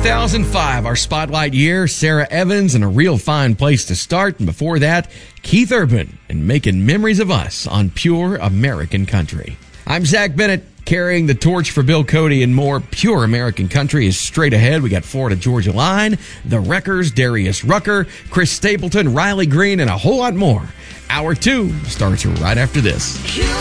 2005, our spotlight year, Sarah Evans and A Real Fine Place to Start. And before that, Keith Urban and Making Memories of Us on Pure American Country. I'm Zach Bennett, carrying the torch for Bill Cody and more. Pure American Country is straight ahead. We got Florida Georgia Line, The Wreckers, Darius Rucker, Chris Stapleton, Riley Green, and a whole lot more. Hour 2 starts right after this.